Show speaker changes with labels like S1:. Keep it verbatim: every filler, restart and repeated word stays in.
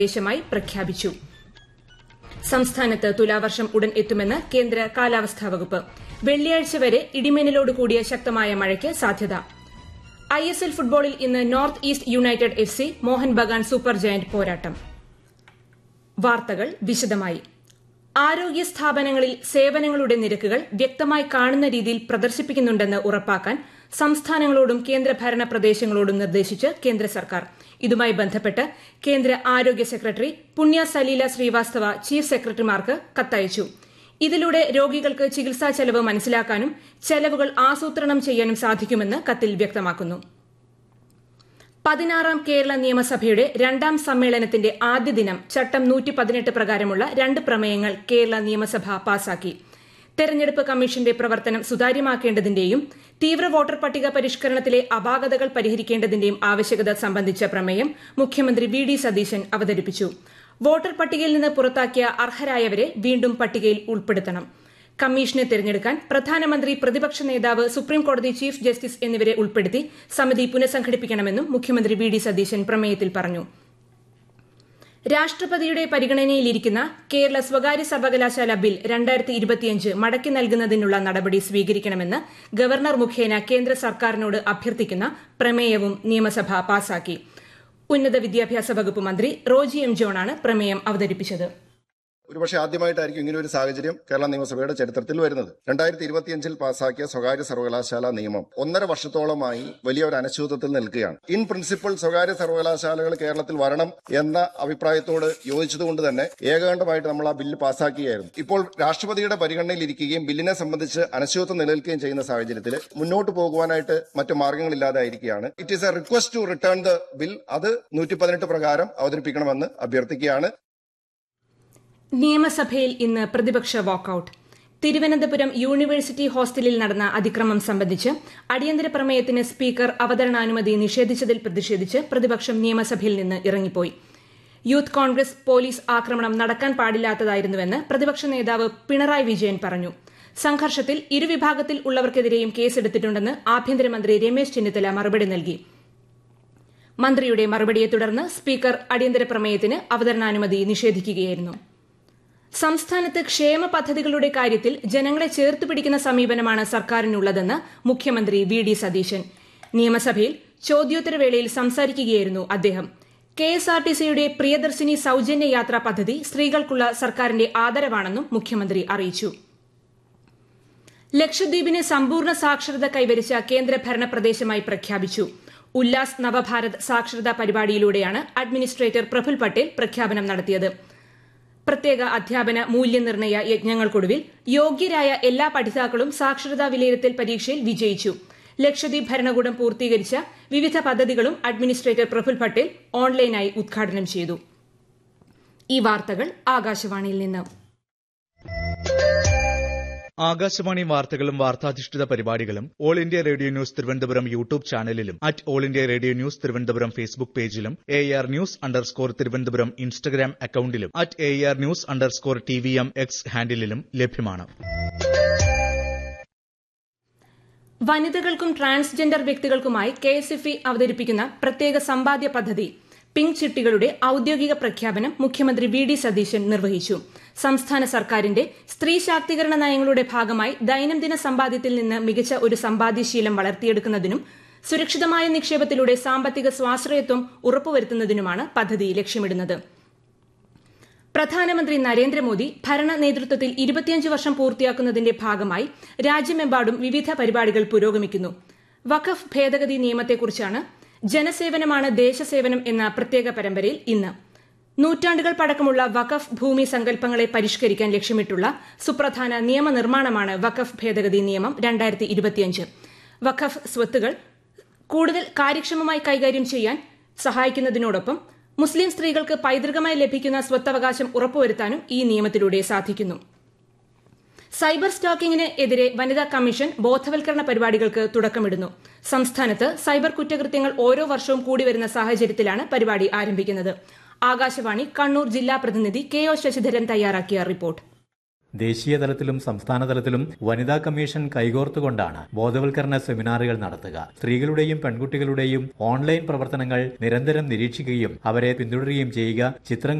S1: പ്രദേശമായി പ്രഖ്യാപിച്ചു. സംസ്ഥാനത്ത് തുലാവർഷം ഉടൻ എത്തുമെന്ന് കേന്ദ്ര കാലാവസ്ഥാ വകുപ്പ്. വെള്ളിയാഴ്ച വരെ ഇടിമിന്നലോട് കൂടിയ ശക്തമായ മഴയ്ക്ക് സാധ്യത. ഐ എസ് എൽ ഫുട്ബോളിൽ ഇന്ന് north east United F C Mohan Bagan super giant പോരാട്ടം. വാർത്തകൾ വിശദമായി. ആരോഗ്യ സ്ഥാപനങ്ങളിൽ സേവനങ്ങളുടെ നിരക്കുകൾ വ്യക്തമായി കാണുന്ന രീതിയിൽ പ്രദർശിപ്പിക്കുന്നുണ്ടെന്ന് ഉറപ്പാക്കാൻ സംസ്ഥാനങ്ങളോടും കേന്ദ്രഭരണ പ്രദേശങ്ങളോടും നിർദ്ദേശിച്ച് കേന്ദ്ര സർക്കാർ. ഇതുമായി ബന്ധപ്പെട്ട് കേന്ദ്ര ആരോഗ്യ സെക്രട്ടറി പുണ്യ സലീല ശ്രീവാസ്തവ ചീഫ് സെക്രട്ടറിമാർക്ക് കത്തയച്ചു. ഇതിലൂടെ രോഗികൾക്ക് ചികിത്സാ ചെലവ് മനസ്സിലാക്കാനും ചെലവുകൾ ആസൂത്രണം ചെയ്യാനും സാധിക്കുമെന്ന് കത്തിൽ വ്യക്തമാക്കുന്നു. പതിനാറാം കേരള നിയമസഭയുടെ രണ്ടാം സമ്മേളനത്തിന്റെ ആദ്യ ദിനം ചട്ടം നൂറ്റി പതിനെട്ട് പ്രകാരമുള്ള രണ്ട് പ്രമേയങ്ങൾ കേരള നിയമസഭ പാസാക്കി. തെരഞ്ഞെടുപ്പ് കമ്മീഷന്റെ പ്രവർത്തനം സുതാര്യമാക്കേണ്ടതിന്റെയും തീവ്ര വോട്ടർ പട്ടിക പരിഷ്കരണത്തിലെ അപാകതകൾ പരിഹരിക്കേണ്ടതിന്റെയും ആവശ്യകത സംബന്ധിച്ച പ്രമേയം മുഖ്യമന്ത്രി വി ഡി സതീശൻ അവതരിപ്പിച്ചു. വോട്ടർ പട്ടികയിൽ നിന്ന് പുറത്താക്കിയ അർഹരായവരെ വീണ്ടും പട്ടികയിൽ ഉൾപ്പെടുത്തണം. കമ്മീഷനെ തെരഞ്ഞെടുക്കാൻ പ്രധാനമന്ത്രി, പ്രതിപക്ഷ നേതാവ്, സുപ്രീംകോടതി ചീഫ് ജസ്റ്റിസ് എന്നിവരെ ഉൾപ്പെടുത്തി സമിതി പുനഃസംഘടിപ്പിക്കണമെന്നും മുഖ്യമന്ത്രി വി ഡി സതീശൻ പ്രമേയത്തിൽ പറഞ്ഞു. രാഷ്ട്രപതിയുടെ പരിഗണനയിലിരിക്കുന്ന കേരള സ്വകാര്യ സർവകലാശാല ബിൽ രണ്ടായിരത്തി ഇരുപത്തിയഞ്ച് മടക്കി നൽകുന്നതിനുള്ള നടപടി സ്വീകരിക്കണമെന്ന് ഗവർണർ മുഖേന കേന്ദ്ര സർക്കാരിനോട് അഭ്യർത്ഥിക്കുന്ന പ്രമേയവും നിയമസഭ പാസാക്കി. ഉന്നത വിദ്യാഭ്യാസ വകുപ്പ് മന്ത്രി റോജി എം ജോണാണ് പ്രമേയം അവതരിപ്പിച്ചത്.
S2: ഒരുപക്ഷെ ആദ്യമായിട്ടായിരിക്കും ഇങ്ങനെ ഒരു സാഹചര്യം കേരള നിയമസഭയുടെ ചരിത്രത്തിൽ വരുന്നത്. രണ്ടായിരത്തി ഇരുപത്തിയഞ്ചിൽ പാസാക്കിയ സ്വകാര്യ സർവകലാശാല നിയമം ഒന്നര വർഷത്തോളമായി വലിയ ഒരു അനിശ്ചിതത്വത്തിൽ നിൽക്കുകയാണ്. ഇൻ പ്രിൻസിപ്പിൾ സ്വകാര്യ സർവകലാശാലകൾ കേരളത്തിൽ വരണം എന്ന അഭിപ്രായത്തോട് യോജിച്ചതുകൊണ്ട് തന്നെ ഏകകണ്ഠമായിട്ട് നമ്മൾ ആ ബില്ല് പാസാക്കുകയായിരുന്നു. ഇപ്പോൾ രാഷ്ട്രപതിയുടെ പരിഗണനയിൽ ഇരിക്കുകയും ബില്ലിനെ സംബന്ധിച്ച് അനിശ്ചിതത്വം നിലനിൽക്കുകയും ചെയ്യുന്ന സാഹചര്യത്തിൽ മുന്നോട്ട് പോകുവാനായിട്ട് മറ്റു മാർഗങ്ങളില്ലാതായിരിക്കുകയാണ്. It is A request to return the bill. അത് നൂറ്റി പതിനെട്ട് പ്രകാരം അവതരിപ്പിക്കണമെന്ന് അഭ്യർത്ഥിക്കുകയാണ്.
S1: നിയമസഭയിൽ ഇന്ന് പ്രതിപക്ഷ വാക്കൌട്ട്. തിരുവനന്തപുരം യൂണിവേഴ്സിറ്റി ഹോസ്റ്റലിൽ നടന്ന അതിക്രമം സംബന്ധിച്ച് അടിയന്തര പ്രമേയത്തിന് സ്പീക്കർ അവതരണാനുമതി നിഷേധിച്ചതിൽ പ്രതിഷേധിച്ച് പ്രതിപക്ഷം നിയമസഭയിൽ നിന്ന് ഇറങ്ങിപ്പോയി. യൂത്ത് കോൺഗ്രസ് പോലീസ് ആക്രമണം നടക്കാൻ പാടില്ലാത്തതായിരുന്നുവെന്ന് പ്രതിപക്ഷ നേതാവ് പിണറായി വിജയൻ പറഞ്ഞു. സംഘർഷത്തിൽ ഇരുവിഭാഗത്തിൽ ഉള്ളവർക്കെതിരെയും കേസെടുത്തിട്ടുണ്ടെന്ന് ആഭ്യന്തരമന്ത്രി രമേശ് ചെന്നിത്തല മറുപടി നൽകി. മന്ത്രിയുടെ മറുപടിയെ തുടർന്ന് സ്പീക്കർ അടിയന്തര പ്രമേയത്തിന് അവതരണാനുമതി നിഷേധിക്കുകയായിരുന്നു. സംസ്ഥാനത്ത് ക്ഷേമ പദ്ധതികളുടെ കാര്യത്തിൽ ജനങ്ങളെ ചേർത്ത് പിടിക്കുന്ന സമീപനമാണ് സർക്കാരിനുള്ളതെന്ന് മുഖ്യമന്ത്രി വി ഡി സതീശൻ. നിയമസഭയിൽ ചോദ്യോത്തരവേളയിൽ സംസാരിക്കുകയായിരുന്നു അദ്ദേഹം. കെ എസ് ആർ ടി സിയുടെ പ്രിയദർശിനി സൌജന്യ യാത്രാ പദ്ധതി സ്ത്രീകൾക്കുള്ള സർക്കാരിന്റെ ആദരവാണെന്നും മുഖ്യമന്ത്രി അറിയിച്ചു. ലക്ഷദ്വീപിന് സമ്പൂർണ്ണ സാക്ഷരത കൈവരിച്ച കേന്ദ്രഭരണ പ്രദേശമായി പ്രഖ്യാപിച്ചു. ഉല്ലാസ് നവഭാരത് സാക്ഷരതാ പരിപാടിയിലൂടെയാണ് അഡ്മിനിസ്ട്രേറ്റർ പ്രഫുൽ പട്ടേൽ പ്രഖ്യാപനം നടത്തിയത്. പ്രത്യേക അധ്യാപന മൂല്യനിർണ്ണയ യജ്ഞങ്ങൾക്കൊടുവിൽ യോഗ്യരായ എല്ലാ പഠിതാക്കളും സാക്ഷരതാ വിലയിരുത്തൽ പരീക്ഷയിൽ വിജയിച്ചു. ലക്ഷദ്വീപ് ഭരണകൂടം പൂർത്തീകരിച്ച വിവിധ പദ്ധതികളും അഡ്മിനിസ്ട്രേറ്റർ പ്രഫുൽ പട്ടേൽ ഓൺലൈനായി ഉദ്ഘാടനം ചെയ്തു. ഈ വാർത്തകൾ ആകാശവാണിയിൽ നിന്ന്.
S3: ആകാശവാണി വാർത്തകളും വാർത്താധിഷ്ഠിത പരിപാടികളും all India radio news Thiruvananthapuram YouTube ചാനലിലും at all India radio news Thiruvananthapuram Facebook പേജിലും A R news underscore Thiruvananthapuram Instagram അക്കൌണ്ടിലും at A R news underscore T V M X ഹാൻഡിലും ലഭ്യമാണ്.
S1: വനിതകൾക്കും transgender വ്യക്തികൾക്കുമായി K S F E അവതരിപ്പിക്കുന്ന പ്രത്യേക സമ്പാദ്യ പദ്ധതി പിങ്ക് ചിട്ടികളുടെ ഔദ്യോഗിക പ്രഖ്യാപനം മുഖ്യമന്ത്രി വി ഡി സതീശൻ നിർവഹിച്ചു. സംസ്ഥാന സർക്കാരിന്റെ സ്ത്രീ ശാക്തീകരണ നയങ്ങളുടെ ഭാഗമായി ദൈനംദിന സമ്പാദ്യത്തിൽ നിന്ന് മികച്ച ഒരു സമ്പാദ്യശീലം വളർത്തിയെടുക്കുന്നതിനും സുരക്ഷിതമായ നിക്ഷേപത്തിലൂടെ സാമ്പത്തിക സ്വാശ്രയത്വം ഉറപ്പുവരുത്തുന്നതിനുമാണ് പദ്ധതി ലക്ഷ്യമിടുന്നത്. പ്രധാനമന്ത്രി നരേന്ദ്രമോദി ഭരണ നേതൃത്വത്തിൽ ഇരുപത്തിയഞ്ച് വർഷം പൂർത്തിയാക്കുന്നതിന്റെ ഭാഗമായി രാജ്യമെമ്പാടും വിവിധ പരിപാടികൾ പുരോഗമിക്കുന്നു. വഖഫ് ഭേദഗതി നിയമത്തെക്കുറിച്ചാണ് ജനസേവനമാണ് ദേശസേവനം എന്ന പ്രത്യേക പരമ്പരയിൽ ഇന്ന്. നൂറ്റാണ്ടുകൾ പഴക്കമുള്ള വഖഫ് ഭൂമി സങ്കല്പങ്ങളെ പരിഷ്കരിക്കാൻ ലക്ഷ്യമിട്ടുള്ള സുപ്രധാന നിയമനിർമ്മാണമാണ് വഖഫ് ഭേദഗതി നിയമം രണ്ടായിരത്തി ഇരുപത്തിയഞ്ച്. വഖഫ് സ്വത്തുകൾ കൂടുതൽ കാര്യക്ഷമമായി കൈകാര്യം ചെയ്യാൻ സഹായിക്കുന്നതിനോടൊപ്പം മുസ്ലിം സ്ത്രീകൾക്ക് പൈതൃകമായി ലഭിക്കുന്ന സ്വത്തവകാശം ഉറപ്പുവരുത്താനും ഈ നിയമത്തിലൂടെ സാധിക്കുന്നു. സൈബർ സ്റ്റാക്കിംഗിന് എതിരെ വനിതാ കമ്മീഷൻ ബോധവൽക്കരണ പരിപാടികൾക്ക് തുടക്കമിടുന്നു. സംസ്ഥാനത്ത് സൈബർ കുറ്റകൃത്യങ്ങൾ ഓരോ വർഷവും കൂടിവരുന്ന സാഹചര്യത്തിലാണ് പരിപാടി ആരംഭിക്കുന്നത്. ആകാശവാണി കണ്ണൂർ ജില്ലാ പ്രതിനിധി കെ ഒ ശശിധരൻ തയ്യാറാക്കിയ റിപ്പോർട്ട്.
S4: ദേശീയ തലത്തിലും സംസ്ഥാന തലത്തിലും വനിതാ കമ്മീഷൻ കൈകോർത്തുകൊണ്ടാണ് ബോധവൽക്കരണ സെമിനാറുകൾ നടത്തുക. സ്ത്രീകളുടെയും പെൺകുട്ടികളുടെയും ഓൺലൈൻ പ്രവർത്തനങ്ങൾ നിരന്തരം നിരീക്ഷിക്കുകയും അവരെ പിന്തുടരുകയും ചെയ്യുക, ചിത്രങ്ങൾ